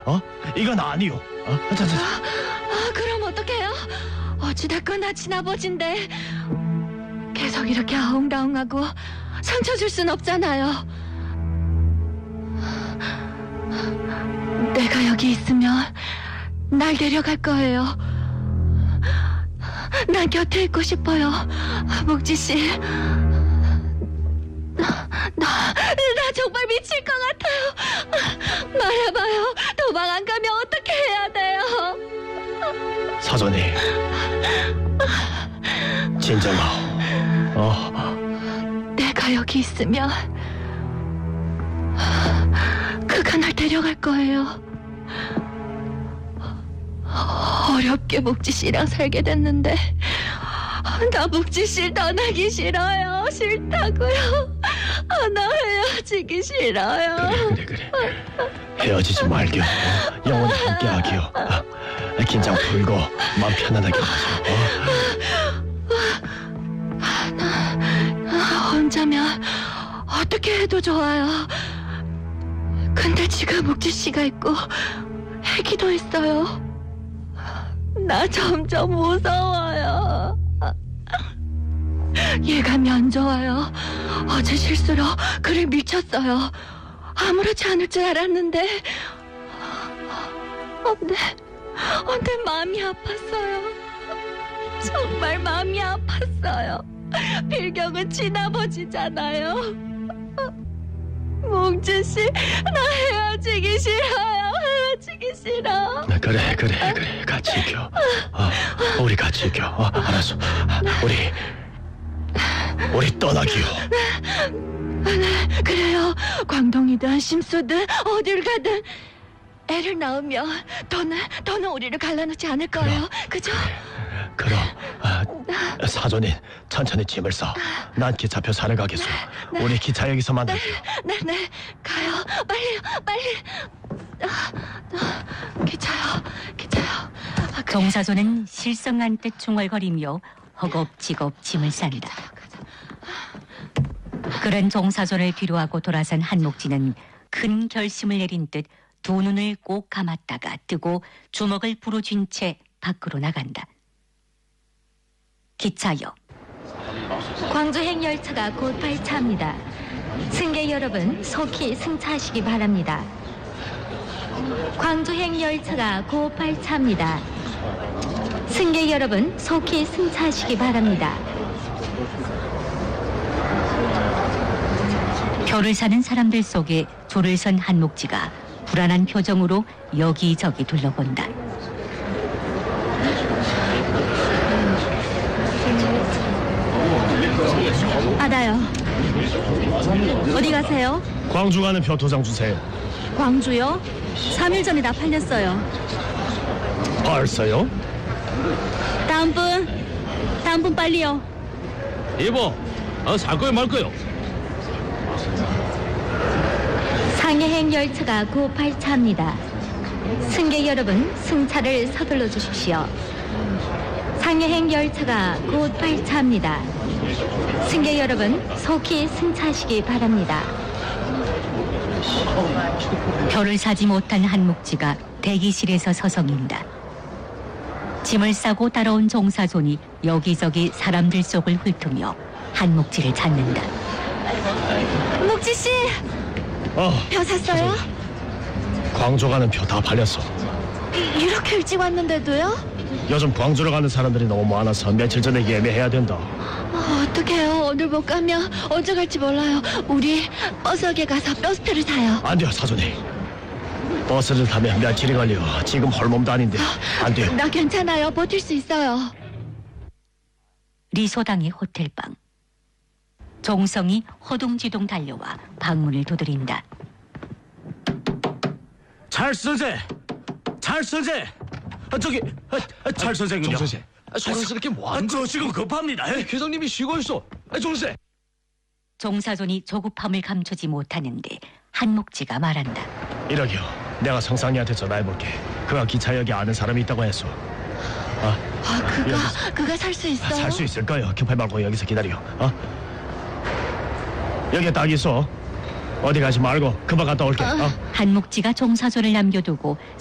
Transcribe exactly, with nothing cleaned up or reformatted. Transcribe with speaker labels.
Speaker 1: 어? 이건 아니요. 어? 자, 자, 자.
Speaker 2: 아, 그럼 어떡해요? 어찌됐거나 친아버지인데 계속 이렇게 아웅다웅하고 상처 줄 순 없잖아요. 내가 여기 있으면 날 데려갈 거예요. 난 곁에 있고 싶어요, 목지 씨. 나, 나, 나 정말 미칠 것 같아요. 말해봐요. 도망 안 가면 어떻게 해야 돼요?
Speaker 1: 사돈이 진정하오. 어,
Speaker 2: 내가 여기 있으면 그가 날 데려갈 거예요. 어렵게 목지 씨랑 살게 됐는데 나 목지 씨 떠나기 싫어요. 싫다고요. 아, 나 헤어지기 싫어요.
Speaker 1: 그래 그래 그래. 헤어지지 말겨. 어? 영원히 함께하기요. 어? 긴장 풀고 마음 편안하게 하죠. 어?
Speaker 2: 나 혼자면 어떻게 해도 좋아요. 근데 지금 목지 씨가 있고 애기도 있어요. 나 점점 무서워요. 예감이 안 좋아요. 어제 실수로 그를 미쳤어요. 아무렇지 않을 줄 알았는데 어, 내, 어, 내 마음이 아팠어요. 정말 마음이 아팠어요. 필경은 친아버지잖아요. 몽주씨, 나 헤어지기 싫어요. 헤어지기 싫어.
Speaker 1: 그래 그래 그래 같이 있겨. 어, 우리 같이 있겨. 어, 알았어. 우리 우리 떠나기요.
Speaker 2: 네, 그래요. 광동이든 심수든 어딜 가든 애를 낳으면 더는 더는 우리를 갈라놓지 않을 거예요. 그죠?
Speaker 1: 그럼 아, 사돈이 천천히 짐을 싸. 난 기차표 사러 가겠소.
Speaker 2: 네, 네.
Speaker 1: 우리 기차역에서 만나기요.
Speaker 2: 네, 네, 가요. 빨리요, 빨리. 아, 아, 기차요, 기차요. 아, 그래.
Speaker 3: 종사소는 실성한 듯 중얼거리며 허겁지겁 짐을 싼다. 그런 종사소를 뒤로하고 돌아선 한목지는 큰 결심을 내린 듯 두 눈을 꼭 감았다가 뜨고 주먹을 부러쥔 채 밖으로 나간다. 기차역.
Speaker 2: 광주행 열차가 곧 발차합니다. 승객 여러분, 속히 승차하시기 바랍니다. 광주행 열차가 곧 발차합니다. 승객 여러분, 속히 승차하시기 바랍니다.
Speaker 3: 표를 사는 사람들 속에 줄을 선 한목지가 불안한 표정으로 여기저기 둘러본다.
Speaker 2: 알아요. 어디 가세요?
Speaker 1: 광주 가는 표 두 장 주세요.
Speaker 2: 광주요? 삼 일 전에 다 팔렸어요.
Speaker 1: 벌써요?
Speaker 2: 다음 분, 다음 분 빨리요.
Speaker 4: 이보, 어, 살 거요 말 거요?
Speaker 2: 상해행 열차가 곧 발차합니다. 승객 여러분, 승차를 서둘러 주십시오. 상해행 열차가 곧 발차합니다. 승객 여러분, 속히 승차하시기 바랍니다.
Speaker 3: 표를 사지 못한 한목지가 대기실에서 서성인다. 짐을 싸고 따라온 종사손이 여기저기 사람들 속을 훑으며 한목지를 찾는다.
Speaker 2: 목지 씨,
Speaker 1: 어,
Speaker 2: 표 샀어요?
Speaker 1: 광주 가는 표 다 팔렸어.
Speaker 2: 이, 이렇게 일찍 왔는데도요?
Speaker 1: 요즘 광주로 가는 사람들이 너무 많아서 며칠 전에 예매해야 된다.
Speaker 2: 어, 어떡해요. 오늘 못 가면 언제 갈지 몰라요. 우리 버스역에 가서 버스표를 사요.
Speaker 1: 안 돼요, 사돈이. 버스를 타면 며칠이 걸려. 지금 헐몸도 아닌데 안 돼요.
Speaker 2: 나 괜찮아요. 버틸 수 있어요.
Speaker 3: 리소당의 호텔방. 종성이 허둥지둥 달려와 방문을 두드린다.
Speaker 4: 찰 선생, 찰 선생. 아, 저기 아, 아, 찰 선생은요?
Speaker 5: 정 선생, 아, 소란스럽게 뭐
Speaker 4: 아,
Speaker 5: 하는
Speaker 4: 저 지금 급합니다.
Speaker 5: 거야? 회장님이 쉬고 있어. 아, 정 선생.
Speaker 3: 종사손이 조급함을 감추지 못하는데 한목지가 말한다.
Speaker 1: 이러기요. 내가 성상이한테 전화해볼게. 그가 기차역에 아는 사람이 있다고 했어. 아,
Speaker 2: 아, 그가,
Speaker 1: 여기서.
Speaker 2: 그가 살 수 있어요?
Speaker 1: 살 수 있을 거요. 급해 말고 여기서 기다려. 어? 여기에 딱 있어. 어디 가지 말고 금방 갔다 올게. 어?
Speaker 3: 한목지가 종사소를 남겨두고